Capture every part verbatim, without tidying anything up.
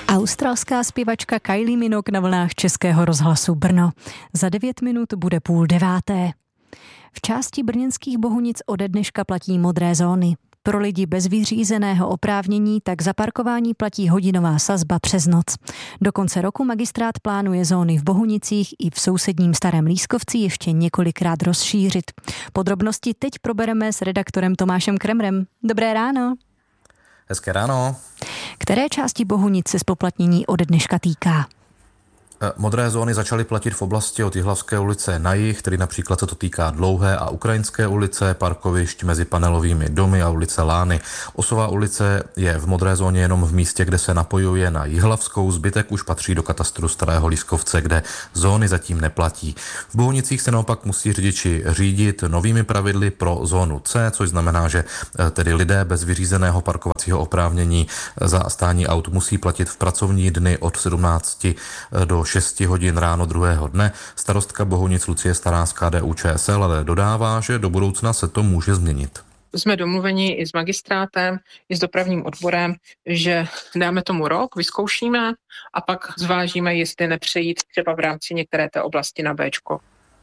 Australská zpěvačka Kylie Minogue na vlnách Českého rozhlasu Brno. Za devět minut bude půl deváté. V části brněnských Bohunic ode dneška platí modré zóny. Pro lidi bez vyřízeného oprávnění tak za parkování platí hodinová sazba přes noc. Do konce roku magistrát plánuje zóny v Bohunicích i v sousedním Starém Lískovci ještě několikrát rozšířit. Podrobnosti teď probereme s redaktorem Tomášem Kremrem. Dobré ráno. Hezké ráno. Které části Bohunic se zpoplatnění ode dneška týká? Modré zóny začaly platit v oblasti od Jihlavské ulice na jih, tedy například se to týká Dlouhé a Ukrajinské ulice, parkovišť mezi panelovými domy a ulice Lány. Osová ulice je v modré zóně jenom v místě, kde se napojuje na Jihlavskou, zbytek už patří do katastru Starého Lískovce, kde zóny zatím neplatí. V Bohunicích se naopak musí řidiči řídit novými pravidly pro zónu C, což znamená, že tedy lidé bez vyřízeného parkovacího oprávnění za stání aut musí platit v pracovní dny od sedmnácti do šesti hodin ráno druhého dne. Starostka Bohunic Lucie Stará z K D U Č S L ale dodává, že do budoucna se to může změnit. Jsme domluveni i s magistrátem, i s dopravním odborem, že dáme tomu rok, vyzkoušíme a pak zvážíme, jestli nepřejít třeba v rámci některé té oblasti na Bčko.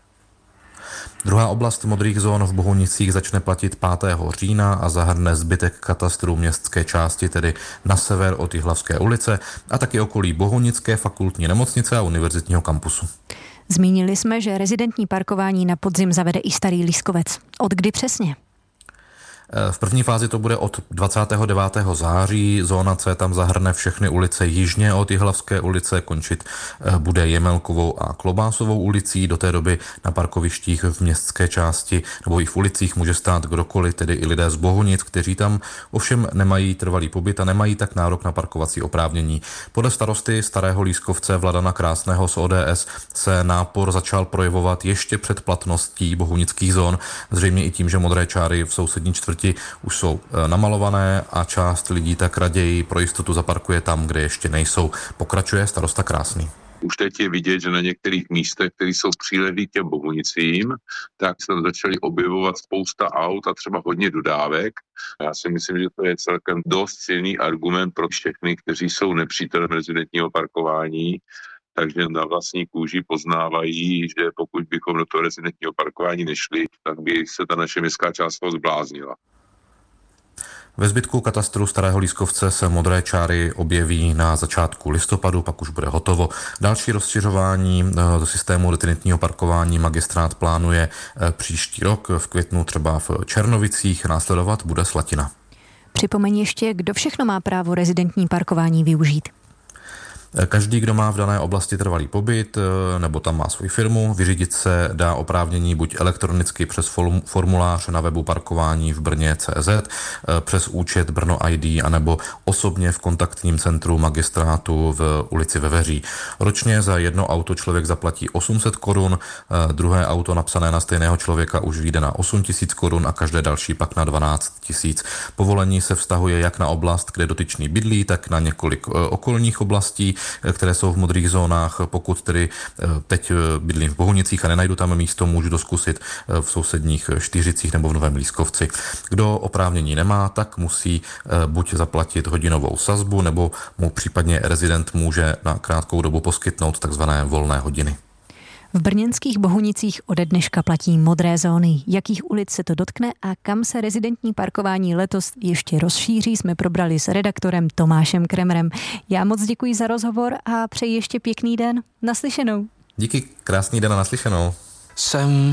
Druhá oblast modrých zón v Bohunicích začne platit pátého října a zahrne zbytek katastru městské části, tedy na sever od Jihlavské ulice a taky okolí Bohunické fakultní nemocnice a univerzitního kampusu. Zmínili jsme, že rezidentní parkování na podzim zavede i Starý Lískovec. Od kdy přesně? V první fázi to bude od dvacátého devátého září. Zóna C tam zahrne všechny ulice jižně od Jihlavské ulice, končit bude Jemelkovou a Klobásovou ulicí. Do té doby na parkovištích v městské části nebo i v ulicích může stát kdokoliv, tedy i lidé z Bohunic, kteří tam ovšem nemají trvalý pobyt a nemají tak nárok na parkovací oprávnění. Podle starosty Starého Lískovce Vladana Krásného z O D S se nápor začal projevovat ještě před platností bohunických zón, zřejmě i tím, že modré čáry v sousední čtvrti už jsou namalované a část lidí tak raději pro jistotu zaparkuje tam, kde ještě nejsou. Pokračuje starosta Krásný. Už teď je vidět, že na některých místech, které jsou přilehlí k těm Bohunicím, tak se začaly objevovat spousta aut a třeba hodně dodávek. Já si myslím, že to je celkem dost silný argument pro všechny, kteří jsou nepřítelem rezidentního parkování, takže na vlastní kůži poznávají, že pokud bychom do toho rezidentního parkování nešli, tak by se ta naše městská část zbláznila. Ve zbytku katastru Starého Lískovce se modré čáry objeví na začátku listopadu, pak už bude hotovo. Další rozšiřování do systému rezidentního parkování magistrát plánuje příští rok, v květnu třeba v Černovicích, následovat bude Slatina. Připomeň ještě, kdo všechno má právo rezidentní parkování využít. Každý, kdo má v dané oblasti trvalý pobyt nebo tam má svou firmu, vyřídit se dá oprávnění buď elektronicky přes formulář na webu parkování v Brně tečka cé zet, přes účet Brno I D anebo osobně v kontaktním centru magistrátu v ulici Veveří. Ročně za jedno auto člověk zaplatí osm set korun, druhé auto napsané na stejného člověka už vyjde na osm tisíc korun a každé další pak na dvanáct tisíc. Povolení se vztahuje jak na oblast, kde dotyčný bydlí, tak na několik okolních oblastí, které jsou v modrých zónách. Pokud tedy teď bydlím v Bohunicích a nenajdu tam místo, můžu to zkusit v sousedních Štýřicích nebo v Novém Lískovci. Kdo oprávnění nemá, tak musí buď zaplatit hodinovou sazbu, nebo mu případně rezident může na krátkou dobu poskytnout takzvané volné hodiny. V brněnských Bohunicích ode dneška platí modré zóny. Jakých ulic se to dotkne a kam se rezidentní parkování letos ještě rozšíří, jsme probrali s redaktorem Tomášem Kremrem. Já moc děkuji za rozhovor a přeji ještě pěkný den. Naslyšenou. Díky, krásný den a naslyšenou. Jsem